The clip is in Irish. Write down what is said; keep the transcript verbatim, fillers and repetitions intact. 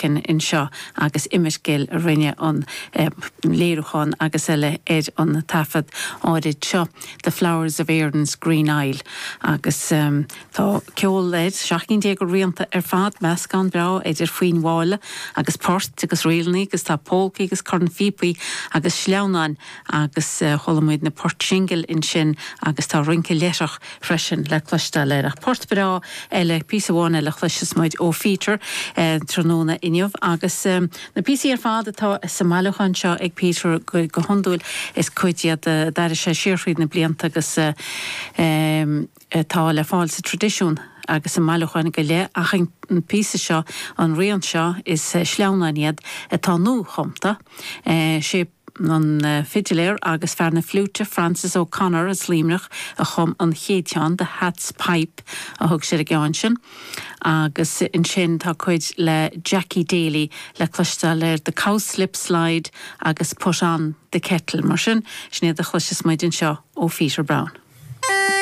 American in seo agus imisgil rinne an léiruchan agus eile éid an tafad áid seo The Flowers of Erin's Green Isle agus um, tá ceol leid seachcin dé go rianta ar fad meascán bra idir faoin bháile agus port agus rialnaí agus tá pólcaí agus corn fipaí agus sleánáin agus uh, cholamid na port singil in sin agus tá rince leisach freisin le cloiste leirech port bra eile písahháin eile chluise smaid ó feature uh, tróna inniuh agus um, na písaí ar fad atá sa mailechan seo ag Peter go, go hondúil is cuidiad uh, dar is sé siirfried na blianta agus uh, um, tá le fáil sa tradiisiún agus an mailechan go le ach an písa seo an rian seo is uh, sleánaíad atá nó chomta uh, sé an uh, fidiléir agus fear na flúte Francis O'Connor as límnach a chum an chéiteán de Hat's Pipe a thug sé a gáin sin agus in sin tá chuid le Jackie Daly le cloiste le The Cowslip Slide agus Put on the Kettle mar sin snéad a chluise maidin seo ó Peter Brown.